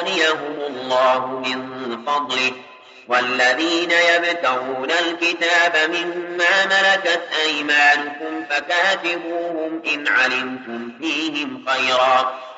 يغنيهم الله من فضله والذين يبتغون الكتاب مما ملكت أيمانكم فكاتبوهم إن علمتم فيهم خيرا